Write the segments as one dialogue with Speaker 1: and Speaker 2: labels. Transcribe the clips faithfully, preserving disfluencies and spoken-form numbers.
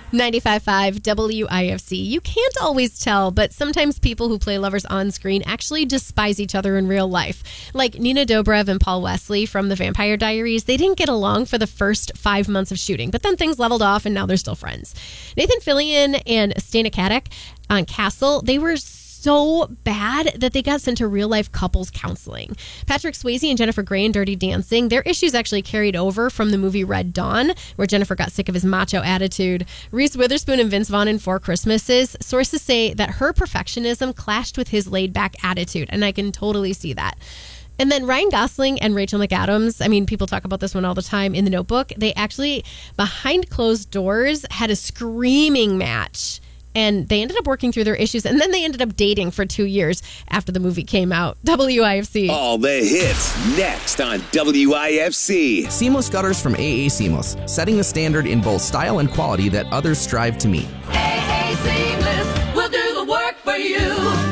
Speaker 1: ninety-five point five W I F C. You can't always tell, but sometimes people who play lovers on screen actually despise each other in real life. Like Nina Dobrev and Paul Wesley from The Vampire Diaries. They didn't get along for the first five months of shooting, but then things leveled off and now they're still friends. Nathan Fillion and Stana Katic on Castle, they were so bad that they got sent to real-life couples counseling. Patrick Swayze and Jennifer Grey in Dirty Dancing, their issues actually carried over from the movie Red Dawn, where Jennifer got sick of his macho attitude. Reese Witherspoon and Vince Vaughn in Four Christmases, sources say that her perfectionism clashed with his laid-back attitude, and I can totally see that. And then Ryan Gosling and Rachel McAdams, I mean, people talk about this one all the time in The Notebook. They actually, behind closed doors, had a screaming match. And they ended up working through their issues, and then they ended up dating for two years after the movie came out. W I F C.
Speaker 2: All the hits next on W I F C.
Speaker 3: Seamless gutters from A A Seamless, setting the standard in both style and quality that others strive to meet.
Speaker 4: A A Seamless will do the work for you.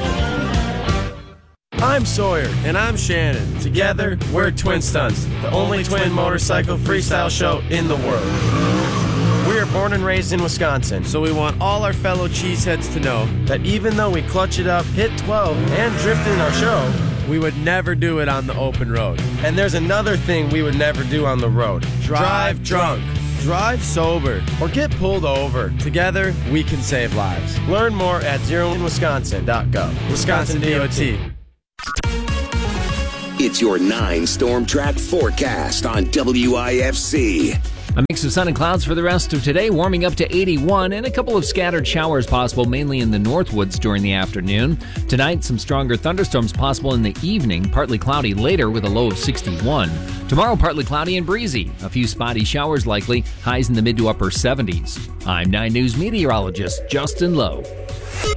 Speaker 5: I'm Sawyer. And I'm Shannon. Together, we're Twin Stunts, the only twin motorcycle freestyle show in the world. We are born and raised in Wisconsin, so we want all our fellow cheeseheads to know that even though we clutch it up, hit twelve, and drift in our show, we would never do it on the open road. And there's another thing we would never do on the road. Drive drunk. Drive sober. Or get pulled over. Together, we can save lives. Learn more at zero in wisconsin dot gov. Wisconsin D O T.
Speaker 2: It's your nine Storm Track forecast on W I F C.
Speaker 6: A mix of sun and clouds for the rest of today, warming up to eighty-one, and a couple of scattered showers possible, mainly in the Northwoods during the afternoon. Tonight, some stronger thunderstorms possible in the evening, partly cloudy later with a low of sixty-one. Tomorrow, partly cloudy and breezy. A few spotty showers likely, highs in the mid to upper seventies. I'm nine News meteorologist Justin Lowe.